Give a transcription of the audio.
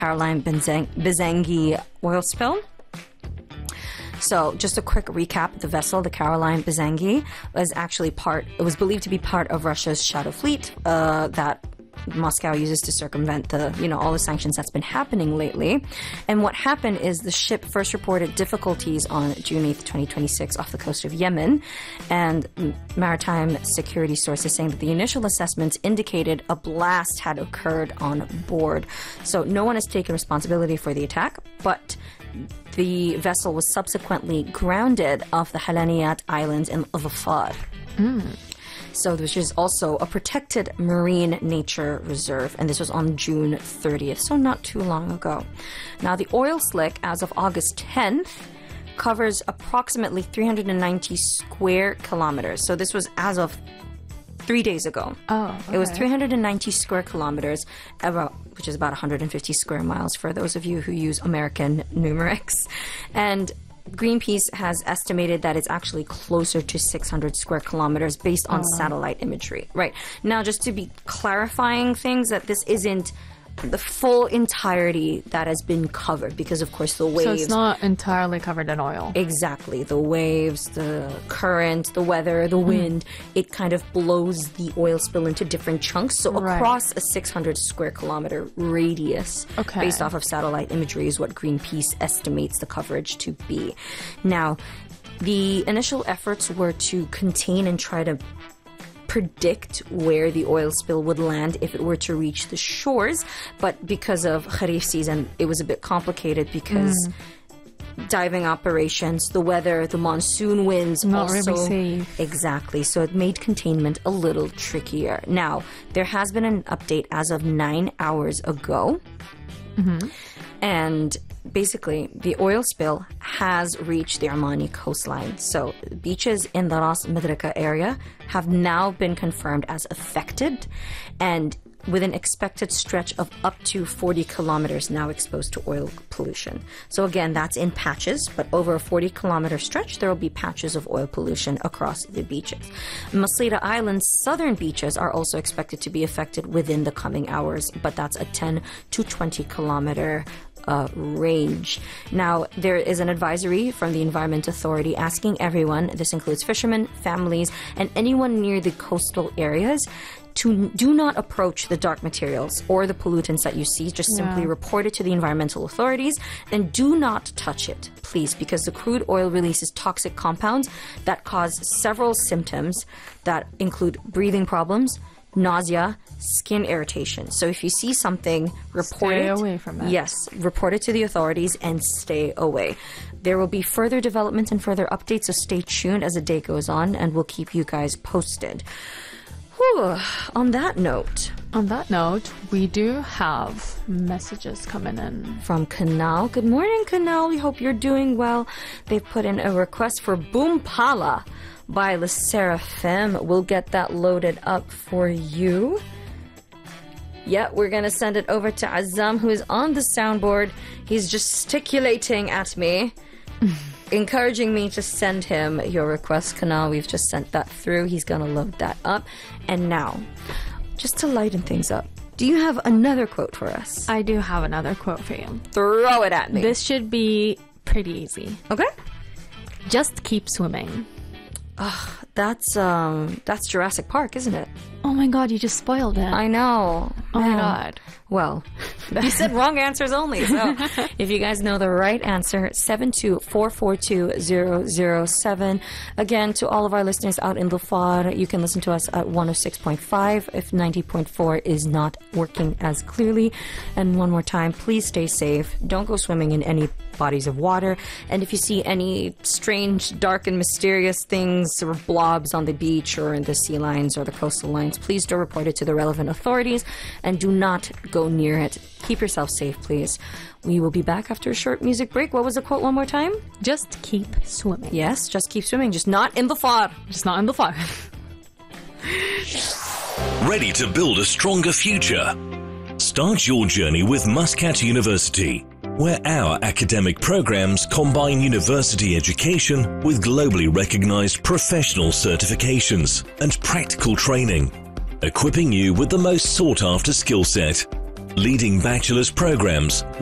Caroline Bizangi oil spill. So just a quick recap, the vessel, the Caroline Bizangi, was believed to be part of Russia's Shadow Fleet that Moscow uses to circumvent all the sanctions that's been happening lately. And what happened is the ship first reported difficulties on June 8th, 2026 off the coast of Yemen. And maritime security sources saying that the initial assessments indicated a blast had occurred on board. So no one has taken responsibility for the attack, but the vessel was subsequently grounded off the Halaniyat Islands in Dhafar. So which is also a protected marine nature reserve, and this was on June 30th, so not too long ago. Now, the oil slick, as of August 10th, covers approximately 390 square kilometers. So this was as of 3 days ago. Oh, okay. It was 390 square kilometers, which is about 150 square miles for those of you who use American numerics. And Greenpeace has estimated that it's actually closer to 600 square kilometers based on satellite imagery. Right. Now, just to be clarifying things, that this isn't the full entirety that has been covered, because of course the waves... So it's not entirely covered in oil. Exactly. The waves, the current, the weather, the wind, it kind of blows the oil spill into different chunks. So across a 600 square kilometer radius, based off of satellite imagery, is what Greenpeace estimates the coverage to be. Now, the initial efforts were to contain and try to predict where the oil spill would land if it were to reach the shores, but because of Kharif season, it was a bit complicated because diving operations, the weather, the monsoon winds, not also really safe. Exactly, so it made containment a little trickier. Now, there has been an update as of 9 hours ago, and basically, the oil spill has reached the Omani coastline. So beaches in the Ras Madrika area have now been confirmed as affected, and with an expected stretch of up to 40 kilometers now exposed to oil pollution. So again, that's in patches, but over a 40-kilometer stretch, there will be patches of oil pollution across the beaches. Masira Island's southern beaches are also expected to be affected within the coming hours, but that's a 10 to 20-kilometer range. Now, there is an advisory from the Environment Authority asking everyone, this includes fishermen, families, and anyone near the coastal areas, to do not approach the dark materials or the pollutants that you see. Just simply report it to the environmental authorities and do not touch it, please, because the crude oil releases toxic compounds that cause several symptoms that include breathing problems, nausea, skin irritation. So if you see something, report it. Stay away from it. Yes, report it to the authorities and stay away. There will be further developments and further updates, so stay tuned as the day goes on, and we'll keep you guys posted. Whew. On that note, we do have messages coming in. From Canal. Good morning, Canal. We hope you're doing well. They've put in a request for Boom Pala by Le Seraphim. We'll get that loaded up for you. Yeah, we're going to send it over to Azam, who is on the soundboard. He's gesticulating at me, encouraging me to send him your request, Canal. We've just sent that through. He's going to load that up. And now, just to lighten things up, do you have another quote for us? I do have another quote for you. Throw it at me. This should be pretty easy. Okay. Just keep swimming. That's Jurassic Park, isn't it? Oh my god, you just spoiled it. I know. Oh my god. Well, you said wrong answers only. So if you guys know the right answer, 72442-007. Again, to all of our listeners out in Dhafar, you can listen to us at 106.5 if 90.4 is not working as clearly. And one more time, please stay safe. Don't go swimming in any bodies of water. And if you see any strange, dark, and mysterious things or blobs on the beach or in the sea lines or the coastal lines, please do report it to the relevant authorities and do not go near it. Keep yourself safe, please. We will be back after a short music break. What was the quote one more time? Just keep swimming. Yes, just keep swimming. Just not in the far. Just not in the far. Ready to build a stronger future? Start your journey with Muscat University, where our academic programs combine university education with globally recognized professional certifications and practical training, equipping you with the most sought-after skill set. leading bachelor's programs